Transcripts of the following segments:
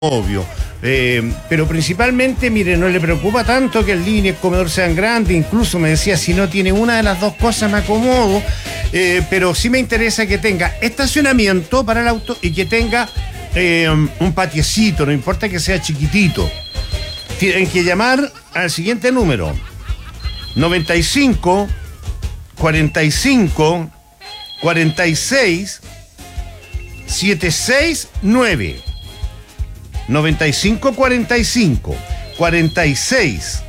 obvio. Pero principalmente, mire, no le preocupa tanto que el living y el comedor sean grandes. Incluso me decía, si no tiene una de las dos cosas me acomodo. Pero sí me interesa que tenga estacionamiento para el auto y que tenga un patiecito, no importa que sea chiquitito. Tienen que llamar al siguiente número: 95 45 46 769. 95 45 46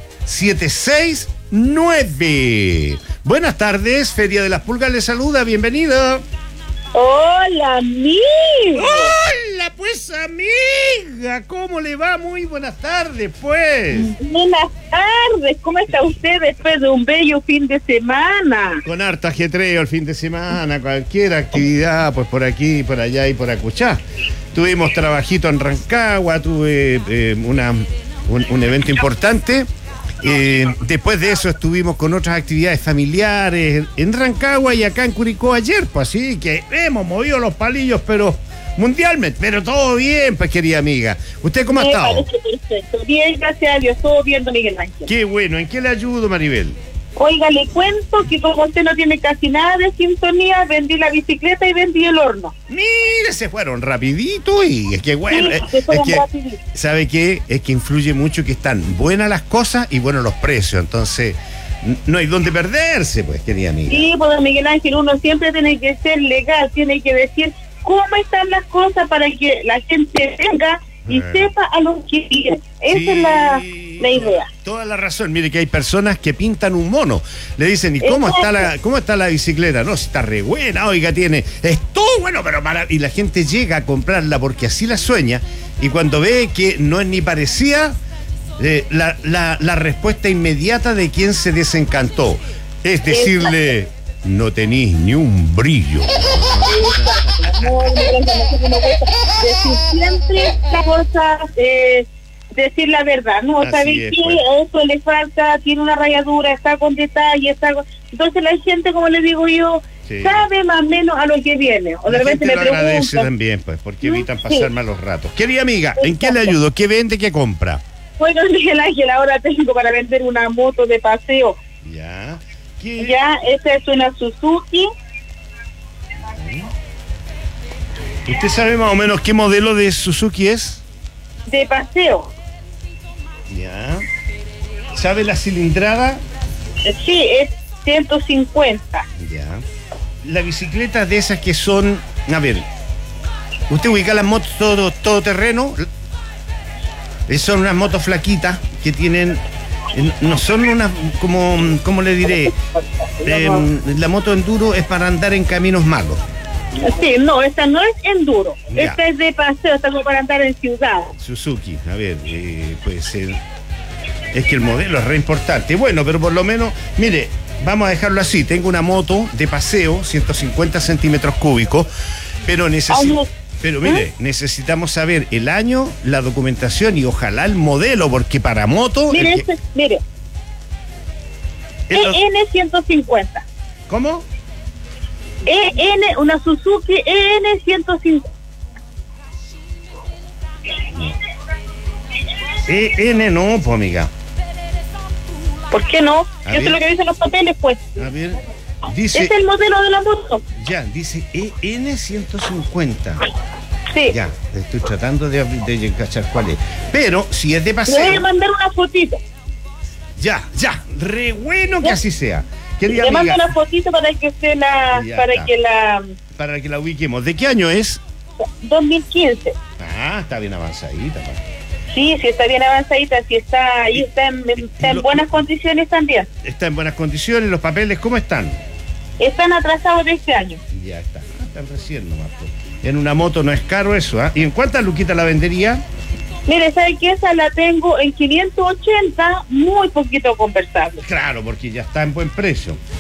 769. Buenas tardes, Feria de las Pulgas le saluda, bienvenida. Hola, amigo. Hola, pues, amiga, ¿cómo le va? Muy buenas tardes, pues. Buenas tardes, ¿cómo está usted después de un bello fin de semana? Con harto ajetreo el fin de semana, cualquier actividad, pues por aquí, por allá y por acuchá. Tuvimos trabajito en Rancagua, tuve un evento importante. Después de eso estuvimos con otras actividades familiares en Rancagua y acá en Curicó ayer, pues así que hemos movido los palillos, pero mundialmente, pero todo bien, pues querida amiga. ¿Usted cómo ha estado? Me parece perfecto. Bien, gracias a Dios, todo bien, don Miguel Ángel. Qué bueno, ¿en qué le ayudo, Maribel? Oiga, le cuento que como usted no tiene casi nada de sintonía, vendí la bicicleta y vendí el horno. Mire, se fueron rapidito y es que bueno, Sí, se fueron rapidito. ¿sabe qué? Es que influye mucho que están buenas las cosas y buenos los precios, entonces no hay dónde perderse, pues, querida amiga. Sí, pues don Miguel Ángel, uno siempre tiene que ser legal, tiene que decir cómo están las cosas para que la gente venga y sepa a lo que viene. Esa Sí, es la idea. Toda la razón. Mire que hay personas que pintan un mono. Le dicen, ¿y cómo está la bicicleta? No, si está re buena, oiga, es todo bueno, pero y la gente llega a comprarla porque así la sueña, y cuando ve que no es ni parecida, la respuesta inmediata de quien se desencantó es decirle, no tenís ni un brillo. Decir siempre la cosa, decir la verdad, ¿no? ¿Sabe qué? Pues. A eso le falta, tiene una rayadura, está con detalle, entonces la gente, como le digo yo, Sí. sabe más o menos a lo que viene. O de La repente gente le lo agradece preguntan, también, pues, porque evitan Sí. pasar malos ratos. Querida amiga, ¿en qué le ayudo? ¿Qué vende, qué compra? bueno, Miguel Ángel, ahora tengo para vender una moto de paseo. Ya. ¿Qué? Ya, esta es una Suzuki. ¿Usted sabe más o menos qué modelo de Suzuki es? De paseo. Ya. ¿Sabe la cilindrada? Sí, es 150. Ya. La bicicleta de esas que son, a ver, ¿usted ubica las motos todo terreno? Son unas motos flaquitas que tienen, no son unas, como le diré, la moto enduro es para andar en caminos malos. Sí, no, esta no es enduro. Ya. Esta es de paseo, esta como para andar en ciudad. Suzuki, a ver, puede ser. Es que el modelo es re importante. Bueno, pero por lo menos, mire, vamos a dejarlo así. Tengo una moto de paseo, 150 centímetros cúbicos, pero mire, necesitamos saber el año, la documentación y ojalá el modelo, porque para moto. Mire, mire. EN 150. ¿Cómo? Una Suzuki EN 150. No, pues amiga. ¿Por qué no? A Eso ver. es lo que dicen los papeles, pues. A ver, dice. Es el modelo de la moto. Ya, dice EN 150. Sí. Ya, estoy tratando de cachar cuál es. Pero si es de Le voy a paseo. mandar una fotito. Ya, re bueno que Ya. así sea. Querida Le mando amiga, una fotito para que usted Ya está. para que la ubiquemos. ¿De qué año es? 2015. Ah, está bien avanzadita. Pa. Sí, está bien avanzadita, sí está ahí, está en buenas condiciones también. Está en buenas condiciones. ¿Los papeles cómo están? Están atrasados de este año. Ya está. Están recién nomás. Pues. En una moto no es caro eso, ¿ah? ¿Y en cuántas luquitas la vendería? Mire, ¿sabe qué? Esa la tengo en 580, muy poquito conversable. Claro, porque ya está en buen precio.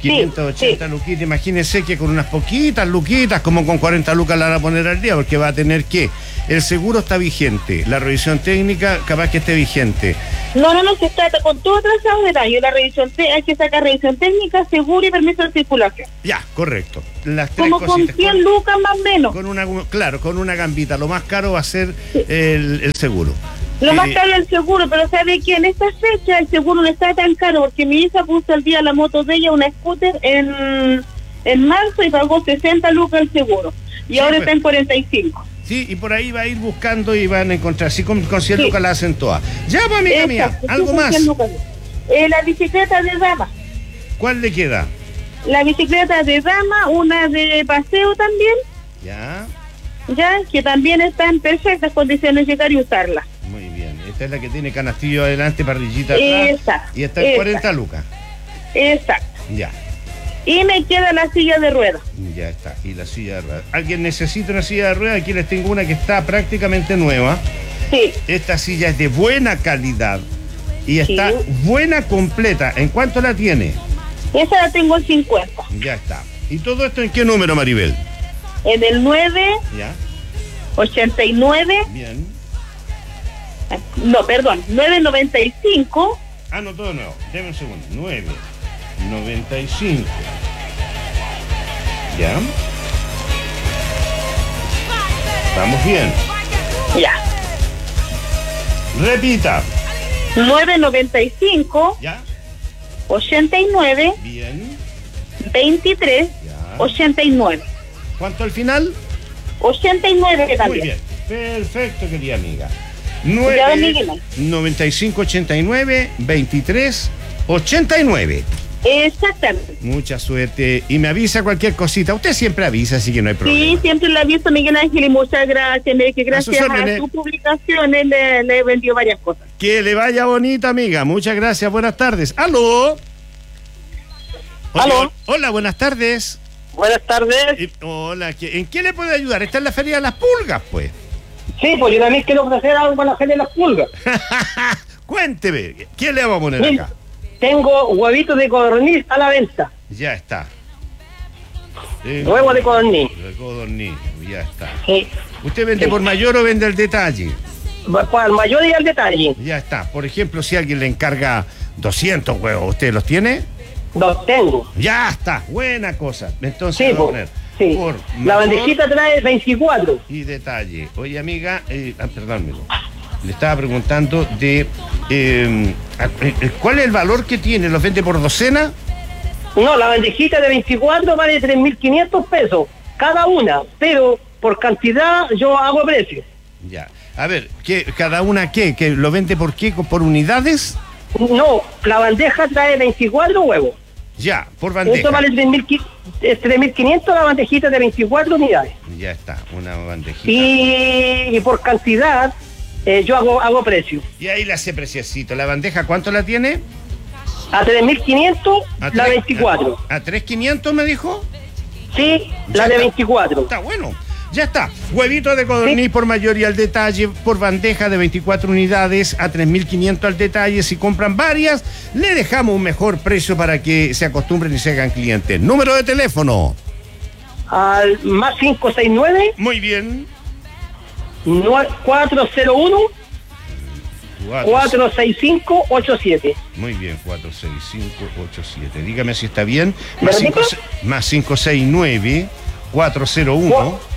580 luquitas, imagínese que con unas poquitas luquitas, como con 40 lucas la van a poner al día, porque va a tener que, el seguro está vigente, la revisión técnica capaz que esté vigente. No, se está con todo trazado de daño, hay que sacar revisión técnica, seguro y permiso de circulación. Ya, correcto. Las tres como cositas. Con 100 lucas más o menos. Con una gambita, lo más caro va a ser el seguro. Lo más caro es el seguro, pero ¿sabe qué? En esta fecha el seguro no está tan caro, porque mi hija puso al día la moto de ella, una scooter, en marzo y pagó 60 lucas el seguro. Y ahora está en 45. Sí, y por ahí va a ir buscando y van a encontrar. Sí, con 100 lucas la hacen todas. Ya, pues, amiga mía, algo más. La bicicleta de dama. ¿Cuál le queda? La bicicleta de dama, una de paseo también. Ya, que también está en perfectas condiciones de llegar y usarla. muy bien. Esta es la que tiene canastillo adelante, parrillita atrás. Exacto. Y está en 40 lucas. Exacto. Ya. Y me queda la silla de ruedas. Ya está, y la silla de ruedas. ¿Alguien necesita una silla de ruedas? Aquí les tengo una que está prácticamente nueva. Sí. Esta silla es de buena calidad y está buena completa. ¿En cuánto la tiene? Esa la tengo en 50. Ya está. ¿Y todo esto en qué número, Maribel? En el 9. Ya. 89. Bien. No, perdón, 995. No, todo nuevo. Deme un segundo. 995. ¿Ya? ¿Estamos bien? Ya. Repita. 995. ¿Ya? 89. Bien. 23. Ya. 89. ¿Cuánto al final? 89 también. Muy bien. Perfecto, querida amiga. 95 89 23 89. Exactamente. Mucha suerte y me avisa cualquier cosita. Usted siempre avisa, así que no hay problema. Sí, siempre le aviso, Miguel Ángel, y muchas gracias. Gracias a sus publicaciones le he vendido varias cosas. Que le vaya bonita, amiga. Muchas gracias. Buenas tardes. ¡Aló! ¿Aló? Hola, buenas tardes. Buenas tardes. Hola, ¿en qué le puedo ayudar? Está en la Feria de las Pulgas, pues. Sí, pues yo también quiero ofrecer algo a la Feria de las Pulgas. Cuénteme, ¿quién le vamos a poner acá? Tengo huevitos de codorniz a la venta. Ya está. Huevos de codorniz. De codorniz, ya está. Sí. ¿Usted vende por mayor o vende al detalle? Al mayor y al detalle. Ya está. Por ejemplo, si alguien le encarga 200 huevos, ¿usted los tiene? Los tengo. Ya está, buena cosa. Entonces, sí, vamos a poner por la bandejita trae 24. Y detalle. Oye, amiga, perdón, le estaba preguntando de ¿cuál es el valor que tiene? ¿Los vende por docena? No, la bandejita de 24 vale 3.500 pesos cada una, pero por cantidad yo hago precio. Ya. A ver, ¿cada una qué? ¿Que lo vende por qué? ¿Por unidades? No, la bandeja trae 24 huevos. Ya, por bandeja. Esto vale 3.500 la bandejita de 24 unidades. Ya está, una bandejita. Y por cantidad yo hago precio. Y ahí le hace preciosito. ¿La bandeja cuánto la tiene? A 3.500 la 24. ¿A 3.500 me dijo? Sí, ya la de está. 24. Está bueno. Ya está. Huevito de codorniz por mayoría al detalle, por bandeja de 24 unidades a 3.500 al detalle. Si compran varias, le dejamos un mejor precio para que se acostumbren y se hagan clientes. Número de teléfono. Al más 569. Muy bien. 401 46587. Muy bien, 46587. Dígame si está bien. Más 569 401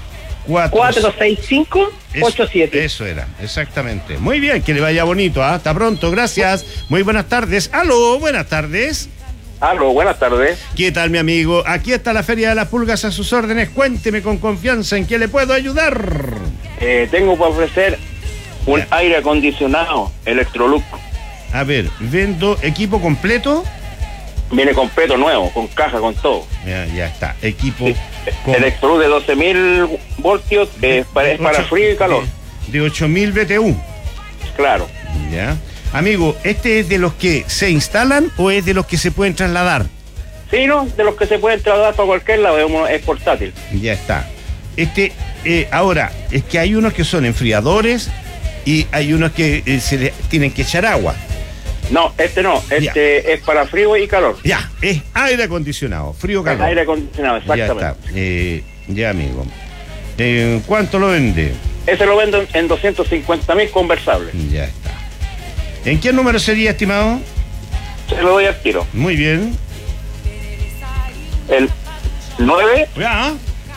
46587. Eso era, exactamente. Muy bien, que le vaya bonito. Hasta pronto, gracias. Muy buenas tardes. Aló, buenas tardes. Aló, buenas tardes. ¿Qué tal, mi amigo? Aquí está la Feria de las Pulgas a sus órdenes. Cuénteme con confianza en qué le puedo ayudar. Tengo para ofrecer un aire acondicionado Electrolux. A ver, vendo equipo completo. Viene completo, nuevo, con caja, con todo. Ya está, equipo Electrolux de 12.000 voltios, es para frío y calor. De 8.000 BTU. Claro. Ya. Amigo, ¿este es de los que se instalan o es de los que se pueden trasladar? Sí, no, de los que se pueden trasladar para cualquier lado, es portátil. Ya está. Ahora, es que hay unos que son enfriadores y hay unos que se le tienen que echar agua. No, no. Es para frío y calor. Ya, es aire acondicionado, frío, calor. Aire acondicionado, exactamente. Ya está. Ya, amigo. ¿Cuánto lo vende? Ese lo vendo en 250.000 conversables. Ya está. ¿En qué número sería, estimado? Se lo doy al tiro. Muy bien. El 9 Ya.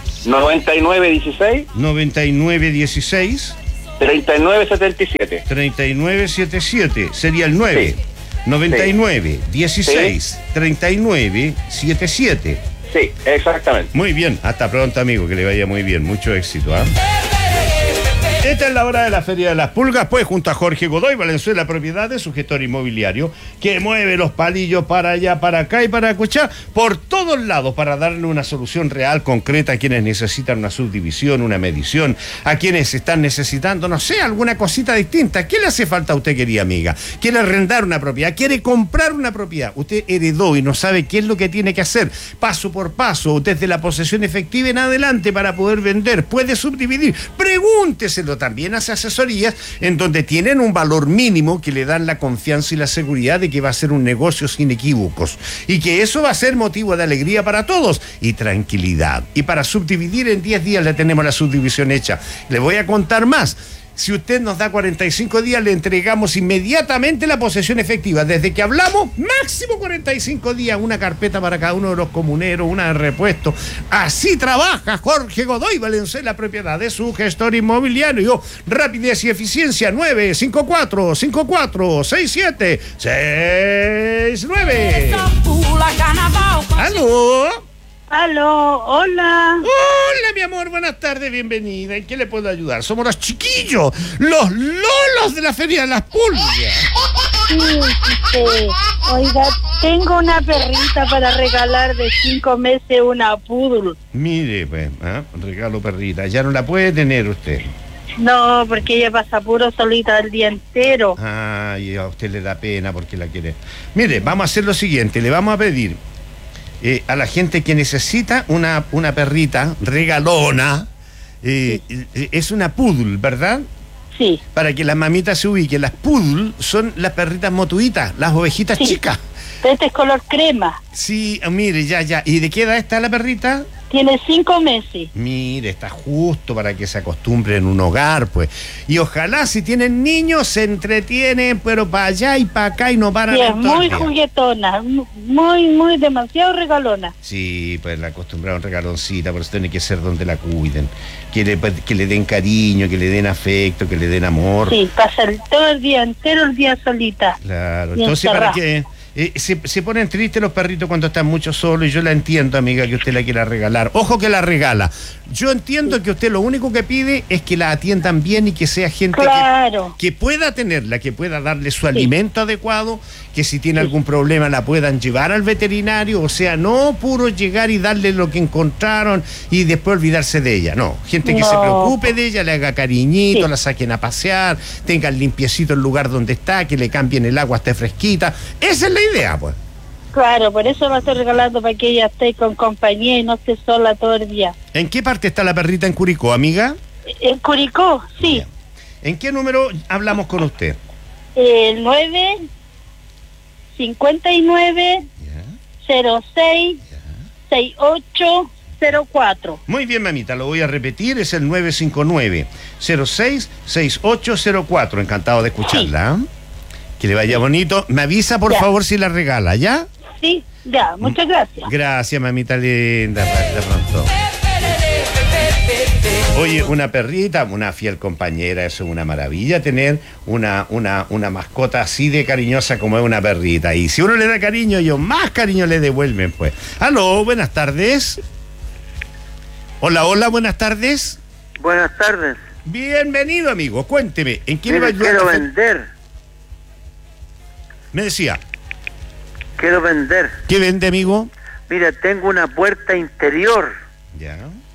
9916 9916 3977. 3977 sería el 9. Sí. 99 16 39 77. Sí, exactamente. Muy bien, hasta pronto, amigo, que le vaya muy bien, mucho éxito, ¿ah? Esta es la hora de la Feria de las Pulgas, pues junto a Jorge Godoy Valenzuela Propiedades, su gestor inmobiliario, que mueve los palillos para allá, para acá y para escuchar por todos lados para darle una solución real, concreta a quienes necesitan una subdivisión, una medición, a quienes están necesitando, no sé, alguna cosita distinta. ¿Qué le hace falta a usted, querida amiga? ¿Quiere arrendar una propiedad? ¿Quiere comprar una propiedad? Usted heredó y no sabe qué es lo que tiene que hacer, paso por paso, desde la posesión efectiva en adelante para poder vender. Puede subdividir. Pregúnteselo. También hace asesorías en donde tienen un valor mínimo que le dan la confianza y la seguridad de que va a ser un negocio sin equívocos y que eso va a ser motivo de alegría para todos y tranquilidad. Y para subdividir en 10 días le tenemos la subdivisión hecha. Le voy a contar más. Si usted nos da 45 días, le entregamos inmediatamente la posesión efectiva. Desde que hablamos, máximo 45 días, una carpeta para cada uno de los comuneros, una de repuesto. Así trabaja Jorge Godoy Valenzuela Propiedades, su gestor inmobiliario. Rapidez y eficiencia, 954-54-6769. ¡Aló! Aló, hola. Hola, mi amor, buenas tardes, bienvenida. ¿En qué le puedo ayudar? Somos los chiquillos, los lolos de la Feria de las Pulgas. Sí, oiga, tengo una perrita para regalar de 5 meses, una poodle. Mire, pues, regalo perrita. Ya no la puede tener usted. No, porque ella pasa puro solita el día entero. Y a usted le da pena porque la quiere. Mire, vamos a hacer lo siguiente, le vamos a pedir a la gente que necesita una perrita regalona, es una poodle, ¿verdad? Sí. Para que las mamitas se ubiquen, las poodle son las perritas motuitas, las ovejitas chicas. Este es color crema. Sí, mire, ya. ¿Y de qué edad está la perrita? Tiene 5 meses. Mire, está justo para que se acostumbre en un hogar, pues. Y ojalá si tienen niños se entretienen, pero para allá y para acá y no paran. Sí, es muy juguetona, muy, demasiado regalona. Sí, pues la acostumbraron regaloncita, por eso tiene que ser donde la cuiden. Que le den cariño, que le den afecto, que le den amor. Sí, pasa todo el día entero, el día solita. Claro, entonces ¿para qué? Se ponen tristes los perritos cuando están mucho solos y yo la entiendo, amiga, que usted la quiera regalar. Ojo que la regala. Yo entiendo que usted lo único que pide es que la atiendan bien y que sea gente que pueda tenerla, que pueda darle su alimento adecuado, que si tiene algún problema la puedan llevar al veterinario, o sea, no puro llegar y darle lo que encontraron y después olvidarse de ella, no. Gente que se preocupe de ella, le haga cariñito, la saquen a pasear, tengan limpiecito el lugar donde está, que le cambien el agua, esté fresquita. Esa es la idea, pues. Claro, por eso la estoy regalando, para que ella esté con compañía y no esté sola todo el día. ¿En qué parte está la perrita en Curicó, amiga? En Curicó, sí. Bien. ¿En qué número hablamos con usted? El 959 06 6804. Muy bien, mamita, lo voy a repetir, es el 959 06 6804. Encantado de escucharla. Sí. Que le vaya bonito. Me avisa, por favor, si la regala, ¿ya? Sí, ya, muchas gracias. Gracias, mamita linda. De pronto. Oye, una perrita, una fiel compañera, eso es una maravilla, tener una mascota así de cariñosa como es una perrita. Y si uno le da cariño, ellos más cariño le devuelven, pues. Aló, buenas tardes. Hola, buenas tardes. Buenas tardes. Bienvenido, amigo. Cuénteme, ¿en qué le va a ayudar? Quiero vender. Me decía. Quiero vender. ¿Qué vende, amigo? Mira, tengo una puerta interior. Ya.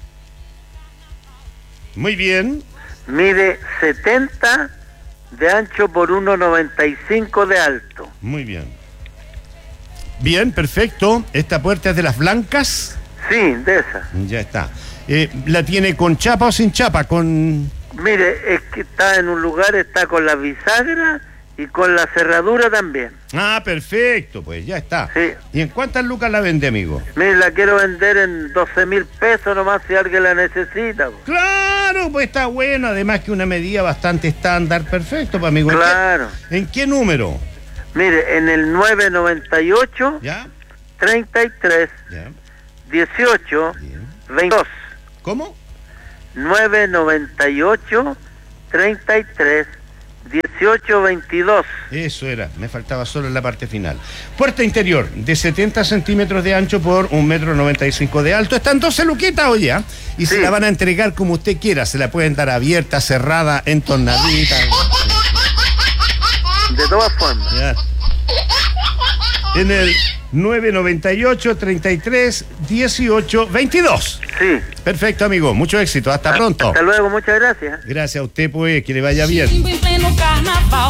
Muy bien. Mide 70 de ancho por 1,95 de alto. Muy bien. Bien, perfecto. ¿Esta puerta es de las blancas? Sí, de esas. Ya está. ¿La tiene con chapa o sin chapa? Mire, es que está en un lugar, está con la bisagra y con la cerradura también. Ah, perfecto, pues ya está. Sí. ¿Y en cuántas lucas la vende, amigo? Mire, la quiero vender en 12.000 pesos nomás si alguien la necesita. Po. Claro, pues está bueno, además que una medida bastante estándar, perfecto, pues amigo. Claro. ¿En qué número? Mire, en el 998 ¿Ya? 33 ¿Ya? 18 Bien. 22. ¿Cómo? 998 33 18 22. Eso era, me faltaba solo en la parte final. Puerta interior, de 70 centímetros de ancho por 1,95 m de alto. Están 12 luquitas, oye, ¿eh? Y Sí. se la van a entregar como usted quiera. Se la pueden dar abierta, cerrada, entornadita. De todas formas. Ya. En el 998 33 18 22. Sí. Perfecto, amigo. Mucho éxito. Hasta pronto. Hasta luego, muchas gracias. Gracias a usted, pues, que le vaya bien. En pleno carnaval.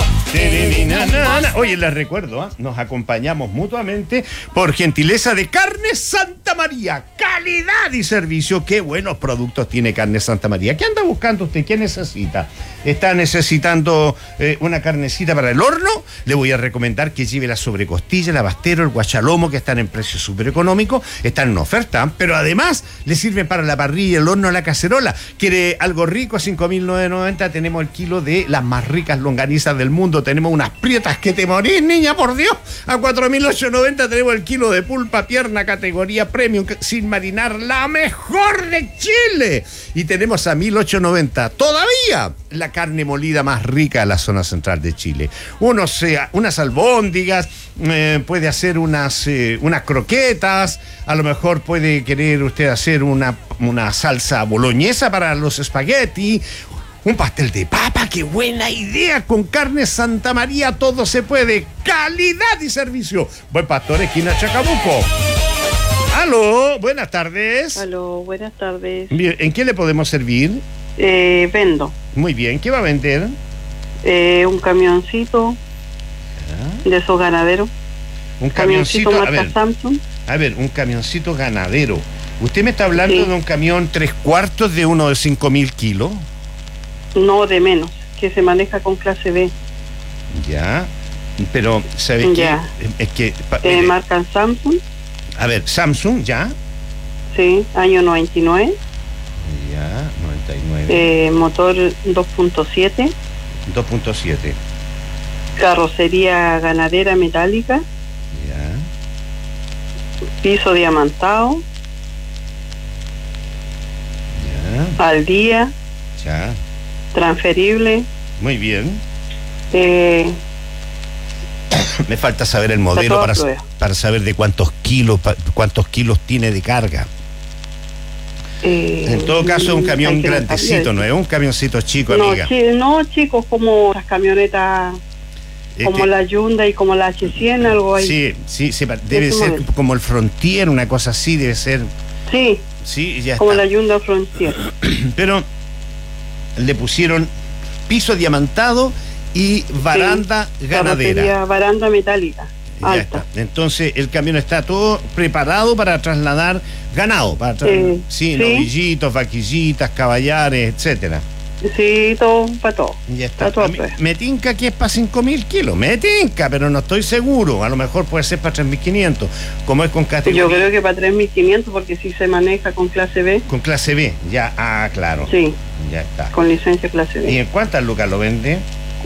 Oye, les recuerdo, ¿ah? Nos acompañamos mutuamente por gentileza de Carne Santa María. Calidad y servicio. Qué buenos productos tiene Carne Santa María. ¿Qué anda buscando usted? ¿Qué necesita? ¿Está necesitando una carnecita para el horno? Le voy a recomendar que lleve la sobrecostilla, el abastero, el guachalomo, que están en precio súper económico. Están en oferta, pero además le sirven para la parrilla, el horno, la cacerola. ¿Quiere algo rico? A 5.990 tenemos el kilo de las más ricas longanizas del mundo. Tenemos unas prietas que te morís, niña, por Dios. A 4.890 tenemos el kilo de pulpa, pierna, categoría premium, sin marinar, la mejor de Chile. Y tenemos a 1.890 todavía la carne molida más rica de la zona central de Chile. Unas albóndigas, puede hacer unas croquetas, a lo mejor puede querer usted hacer una salsa boloñesa para los espagueti, un pastel de papa. ¡Qué buena idea! Con Carne Santa María todo se puede. Calidad y servicio. Buen Pastor, esquina Chacabuco. Aló, buenas tardes. Aló, buenas tardes. Bien, ¿en qué le podemos servir? Vendo Muy bien, ¿qué va a vender? un camioncito de esos ganaderos. Un Camioncito camioncito, marca Samsung. a ver, un camioncito ganadero. ¿Usted me está hablando Sí. de un camión 3/4 de uno de 5.000 kilos? No, de menos, que se maneja con clase B. Ya, pero ¿sabe qué? Ya. Es que, mire, Marcan Samsung, a ver, Samsung, ya, sí, año 99. ya, 99, Motor 2.7, 2.7, carrocería ganadera metálica, ya, piso diamantado, al día, ya, transferible. muy bien. eh, Me falta saber el modelo toda prueba. para saber de cuántos kilos tiene de carga. En todo caso, es un camión hay que grandecito, no es un camioncito chico, no, amiga. no, chicos, como las camionetas, como la Hyundai, como la H100, algo ahí. Sí, debe ese ser modelo. como el Frontier, una cosa así, debe ser. Sí, Sí, ya como está. la Hyundai Frontier. Pero le pusieron piso diamantado y baranda ganadera. Carrocería, baranda metálica, Ya alta. está. Entonces el camión está todo preparado para trasladar ganado, para sí, sí. novillitos, vaquillitas, caballares, etcétera. Sí, todo, para todo. Ya está. Todo A mí me tinca que es para 5.000 kilos. Me tinca, pero no estoy seguro. A lo mejor puede ser para 3.500. Como es con categoría. Yo creo que para 3.500, porque si se maneja con clase B. Con clase B. Ya, claro. Sí, Ya está. con licencia clase B. ¿Y en cuántas lucas lo vende?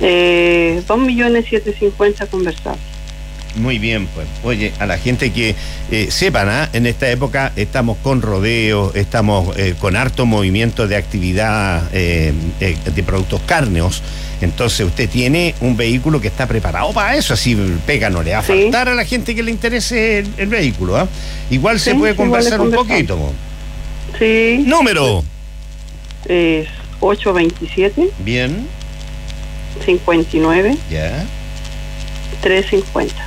2.750.000 conversables. Muy bien, pues. Oye, a la gente que sepan, en esta época estamos con rodeos, estamos con harto movimiento de actividad de productos cárneos. Entonces usted tiene un vehículo que está preparado para eso, así pega, no le va a faltar a la gente que le interese el vehículo. Igual se puede conversar un poquito. Sí. Número. Es 827 Bien. 59 Ya. 350.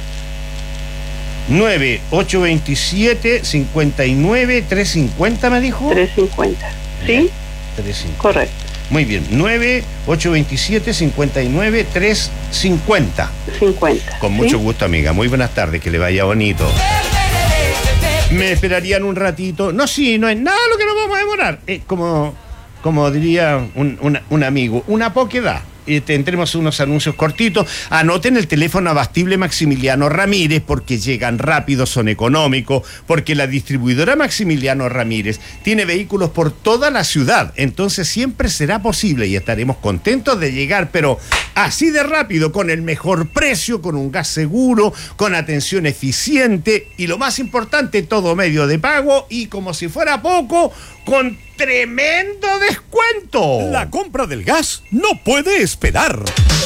9827 59 350 me dijo. 350. ¿Sí? 350. Correcto. Muy bien. 9827 59 350. 50. Con ¿sí? mucho gusto, amiga. Muy buenas tardes, que le vaya bonito. Me esperarían un ratito. No, sí, no es nada lo que nos vamos a demorar. Es como diría un amigo, una poquedad. tendremos unos anuncios cortitos. Anoten el teléfono abastible Maximiliano Ramírez, porque llegan rápido, son económicos, porque la distribuidora Maximiliano Ramírez tiene vehículos por toda la ciudad, entonces siempre será posible y estaremos contentos de llegar, pero así de rápido, con el mejor precio, con un gas seguro, con atención eficiente y lo más importante, todo medio de pago y como si fuera poco, con tremendo descuento. La compra del gas no puede esperar.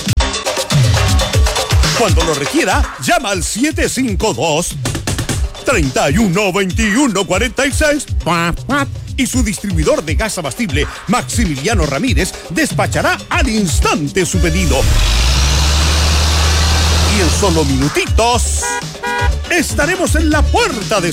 Cuando lo requiera, llama al 752-312146 y su distribuidor de gas abastible, Maximiliano Ramírez, despachará al instante su pedido. Y en solo minutitos estaremos en la puerta de